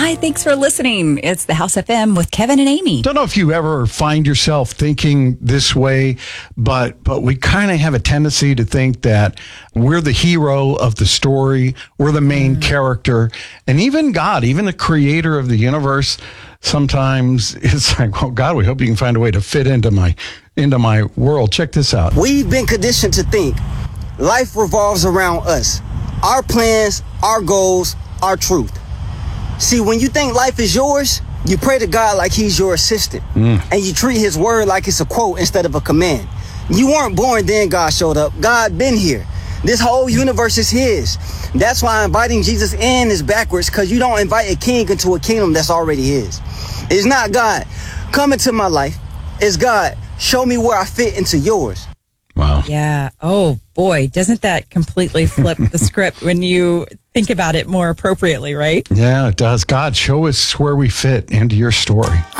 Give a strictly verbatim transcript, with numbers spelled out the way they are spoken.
Hi, thanks for listening. It's the House F M with Kevin and Amy. Don't know if you ever find yourself thinking this way, but but we kind of have a tendency to think that we're the hero of the story, we're the main mm. character, and even God, even the creator of the universe, sometimes it's like, well, God, we hope you can find a way to fit into my into my world. Check this out. We've been conditioned to think life revolves around us, our plans, our goals, our truth. See, when you think life is yours, you pray to God like he's your assistant. Mm. And you treat his word like it's a quote instead of a command. You weren't born then God showed up. God been here. This whole universe is his. That's why inviting Jesus in is backwards, because you don't invite a king into a kingdom that's already his. It's not God, come into my life. It's God, show me where I fit into yours. Wow. Yeah. Oh, boy. Doesn't that completely flip the script when you think about it more appropriately, right? Yeah, it does. God, show us where we fit into your story.